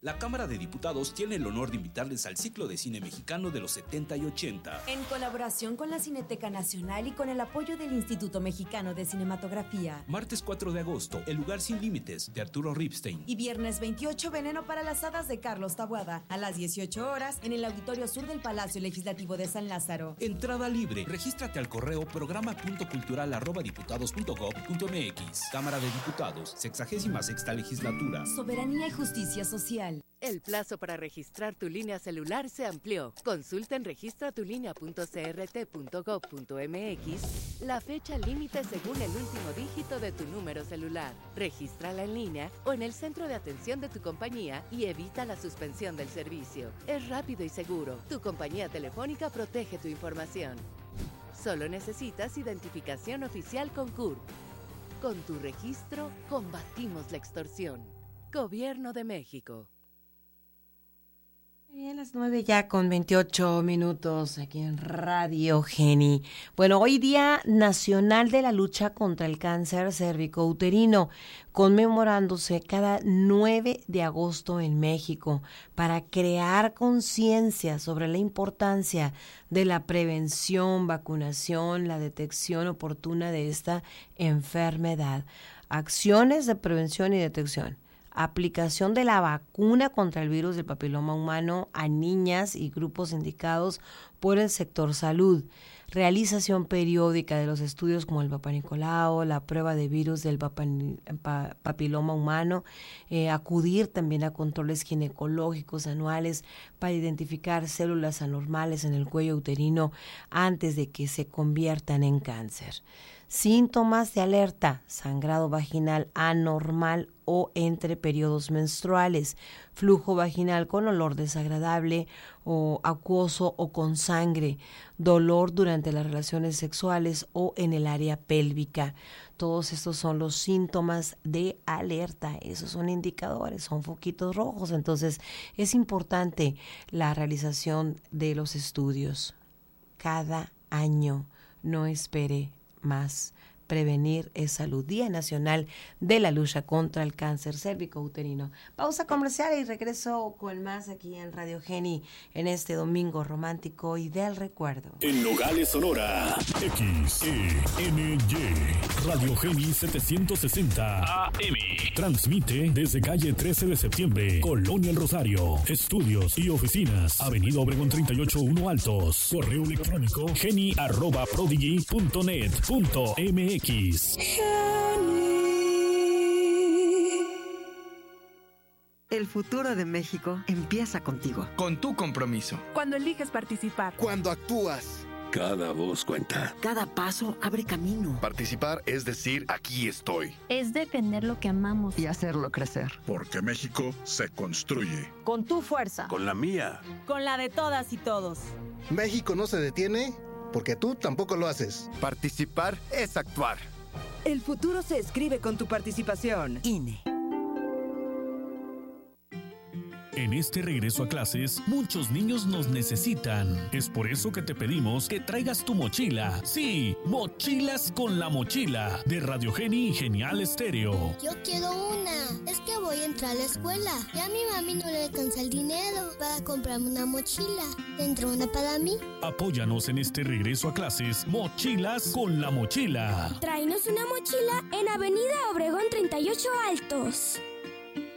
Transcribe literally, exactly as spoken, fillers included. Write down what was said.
La Cámara de Diputados tiene el honor de invitarles al ciclo de cine mexicano de los setenta y ochenta. En colaboración con la Cineteca Nacional y con el apoyo del Instituto Mexicano de Cinematografía. Martes cuatro de agosto, El lugar sin límites, de Arturo Ripstein. Y viernes veintiocho, Veneno para las hadas, de Carlos Taboada. A las dieciocho horas, en el Auditorio Sur del Palacio Legislativo de San Lázaro. Entrada libre. Regístrate al correo programa punto cultural arroba diputados punto gob punto mx. Cámara de Diputados, sexagésima sexta legislatura. Soberanía y justicia social. El plazo para registrar tu línea celular se amplió. Consulta en registratulínea punto c r t punto gob punto m x la fecha límite según el último dígito de tu número celular. Regístrala en línea o en el centro de atención de tu compañía y evita la suspensión del servicio. Es rápido y seguro. Tu compañía telefónica protege tu información. Solo necesitas identificación oficial con C U R P. Con tu registro, combatimos la extorsión. Gobierno de México. Bien, las nueve ya con veintiocho minutos aquí en Radio Geni. Bueno, hoy Día Nacional de la Lucha contra el Cáncer Cervicouterino, conmemorándose cada nueve de agosto en México para crear conciencia sobre la importancia de la prevención, vacunación, la detección oportuna de esta enfermedad. Acciones de prevención y detección. Aplicación de la vacuna contra el virus del papiloma humano a niñas y grupos indicados por el sector salud. Realización periódica de los estudios como el Papá Nicolau, la prueba de virus del papa, pa, papiloma humano, eh, acudir también a controles ginecológicos anuales para identificar células anormales en el cuello uterino antes de que se conviertan en cáncer. Síntomas de alerta: sangrado vaginal anormal o entre periodos menstruales, flujo vaginal con olor desagradable o acuoso o con sangre, dolor durante las relaciones sexuales o en el área pélvica. Todos estos son los síntomas de alerta. Esos son indicadores, son foquitos rojos. Entonces es importante la realización de los estudios cada año. No espere más. Prevenir es salud. Día Nacional de la Lucha contra el Cáncer Cervicouterino. Pausa comercial y regreso con más aquí en Radio Geni en este domingo romántico y del recuerdo. En Nogales, Sonora, X E N Y, Radio Geni setecientos sesenta A M. Transmite desde calle trece de septiembre, Colonia El Rosario. Estudios y oficinas, Avenida Obregón treinta y ocho uno Altos. Correo electrónico geni arroba prodigy punto net punto m x. El futuro de México empieza contigo. Con tu compromiso. Cuando eliges participar. Cuando actúas. Cada voz cuenta. Cada paso abre camino. Participar es decir, aquí estoy. Es defender lo que amamos. Y hacerlo crecer. Porque México se construye. Con tu fuerza. Con la mía. Con la de todas y todos. México no se detiene porque tú tampoco lo haces. Participar es actuar. El futuro se escribe con tu participación. I N E. En este regreso a clases, muchos niños nos necesitan. Es por eso que te pedimos que traigas tu mochila. Sí, Mochilas con la Mochila, de Radio Geni y Genial Estéreo. Yo quiero una. Es que voy a entrar a la escuela. Y a mi mami no le alcanza el dinero para comprarme una mochila. ¿Tendrá una para mí? Apóyanos en este regreso a clases, Mochilas con la Mochila. Tráenos una mochila en Avenida Obregón treinta y ocho Altos.